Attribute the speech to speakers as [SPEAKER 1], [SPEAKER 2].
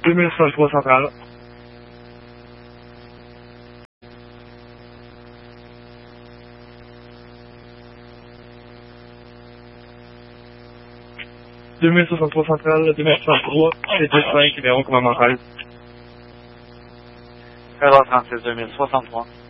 [SPEAKER 1] 2063 centrale. « 2063 centrale, 2063, c'est 25, numéro commandement 13.
[SPEAKER 2] Alors 36 2063.